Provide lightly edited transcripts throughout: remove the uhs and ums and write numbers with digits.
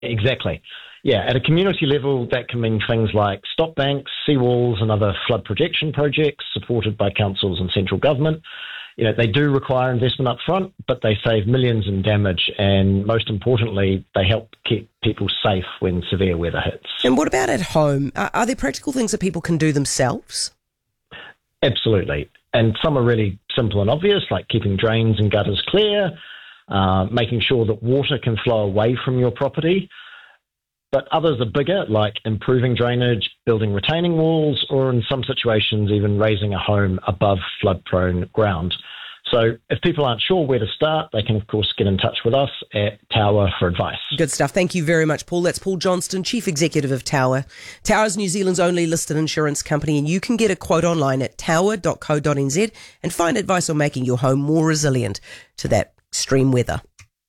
Exactly. Yeah, at a community level, that can mean things like stop banks, seawalls, and other flood protection projects supported by councils and central government. They do require investment up front, but they save millions in damage, and most importantly, they help keep people safe when severe weather hits. And what about at home? Are there practical things that people can do themselves? Absolutely. And some are really simple and obvious, like keeping drains and gutters clear, making sure that water can flow away from your property. But others are bigger, like improving drainage, building retaining walls, or in some situations, even raising a home above flood-prone ground. So if people aren't sure where to start, they can, of course, get in touch with us at Tower for advice. Good stuff. Thank you very much, Paul. That's Paul Johnston, Chief Executive of Tower. Tower is New Zealand's only listed insurance company, and you can get a quote online at tower.co.nz and find advice on making your home more resilient to that extreme weather.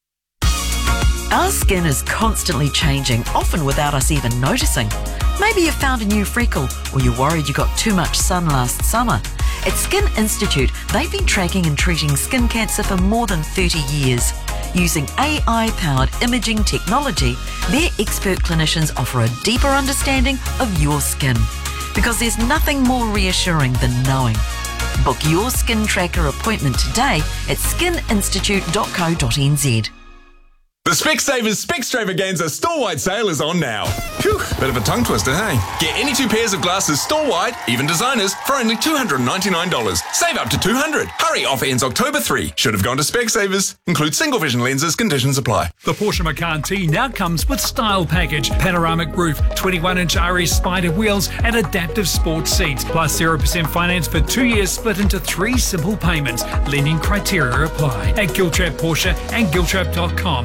Our skin is constantly changing, often without us even noticing. Maybe you've found a new freckle, or you're worried you got too much sun last summer. At Skin Institute, they've been tracking and treating skin cancer for more than 30 years. Using AI-powered imaging technology, their expert clinicians offer a deeper understanding of your skin. Because there's nothing more reassuring than knowing. Book your skin tracker appointment today at skininstitute.co.nz. The Specsavers Specstravaganza store-wide sale is on now. Phew, bit of a tongue twister, hey? Get any 2 pairs of glasses store-wide, even designers, for only $299. Save up to $200. Hurry, offer ends October 3. Should have gone to Specsavers. Include single vision lenses, conditions apply. The Porsche Macan T now comes with Style Package, panoramic roof, 21-inch RS Spider wheels and adaptive sports seats, plus 0% finance for 2 years split into 3 simple payments. Lending criteria apply at Giltrap Porsche and Giltrap.com.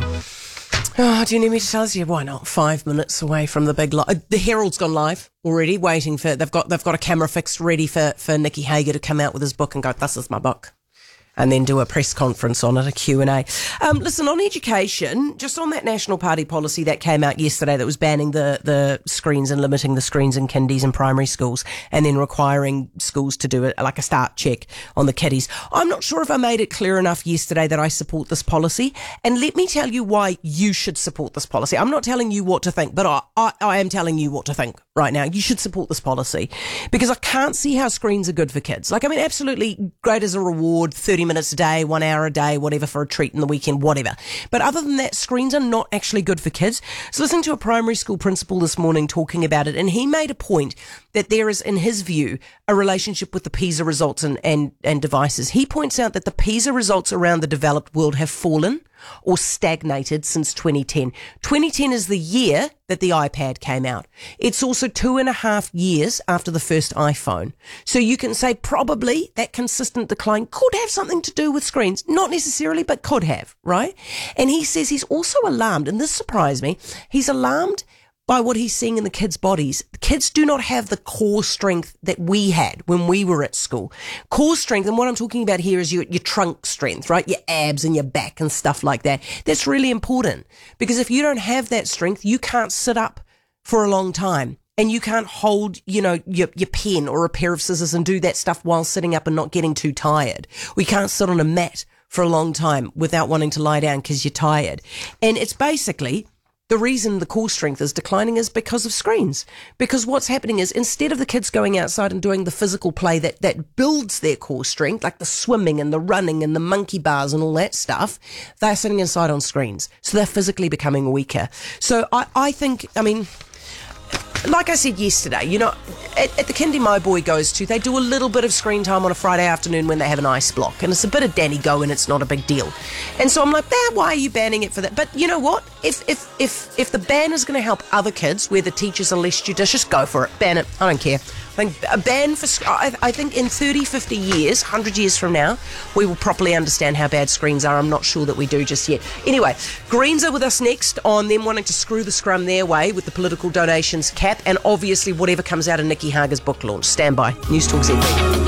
Oh, do you need me to tell you? Why not? 5 minutes away from the big the Herald's gone live already, waiting for they've got a camera fixed ready for Nicky Hager to come out with his book and go, this is my book. And then do a press conference on it, a Q&A. Listen, on education, just on that National Party policy that came out yesterday that was banning the screens and limiting the screens in kindies and primary schools and then requiring schools to do it like a start check on the kiddies. I'm not sure if I made it clear enough yesterday that I support this policy. And let me tell you why you should support this policy. I'm not telling you what to think, but I am telling you what to think right now. You should support this policy because I can't see how screens are good for kids. Absolutely great as a reward, 30 minutes a day, 1 hour a day, whatever, for a treat in the weekend, whatever. But other than that, screens are not actually good for kids. So listening to a primary school principal this morning talking about it, and he made a point that there is, in his view, a relationship with the PISA results and devices. He points out that the PISA results around the developed world have fallen or stagnated since 2010. 2010 is the year that the iPad came out. It's also 2.5 years after the first iPhone. So you can say probably that consistent decline could have something to do with screens. Not necessarily, but could have, right? And he says he's also alarmed, and this surprised me, he's alarmed by what he's seeing in the kids' bodies. The kids do not have the core strength that we had when we were at school. Core strength, and what I'm talking about here is your trunk strength, right? Your abs and your back and stuff like that. That's really important because if you don't have that strength, you can't sit up for a long time. And you can't hold, your pen or a pair of scissors and do that stuff while sitting up and not getting too tired. We can't sit on a mat for a long time without wanting to lie down because you're tired. And it's basically the reason the core strength is declining is because of screens. Because what's happening is instead of the kids going outside and doing the physical play that builds their core strength, like the swimming and the running and the monkey bars and all that stuff, they're sitting inside on screens. So they're physically becoming weaker. So I think, like I said yesterday, at the kindy my boy goes to, they do a little bit of screen time on a Friday afternoon when they have an ice block, and it's a bit of Danny go and it's not a big deal. And so I'm like, why are you banning it for that? But you know what? If the ban is going to help other kids where the teachers are less judicious, go for it. Ban it. I don't care. I think a ban for, I think in 30, 50 years, 100 years from now, we will properly understand how bad screens are. I'm not sure that we do just yet. Anyway, Greens are with us next on them wanting to screw the scrum their way with the political donations cap and obviously whatever comes out of Nicky Hager's book launch. Stand by. News Talk ZB.